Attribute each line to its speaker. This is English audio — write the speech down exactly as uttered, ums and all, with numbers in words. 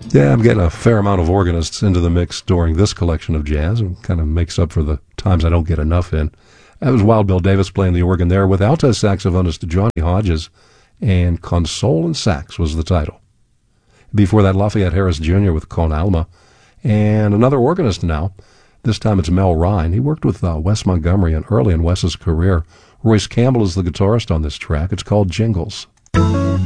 Speaker 1: Yeah, I'm getting a fair amount of organists into the mix during this collection of jazz, and kind of makes up for the times I don't get enough in. That was Wild Bill Davis playing the organ there with alto saxophonist Johnny Hodges, and Console and Sax was the title. Before that, Lafayette Harris Junior with Con Alma, and another organist now. This time it's Mel Ryan. He worked with uh, Wes Montgomery and early in Wes's career. Royce Campbell is the guitarist on this track. It's called Jingles.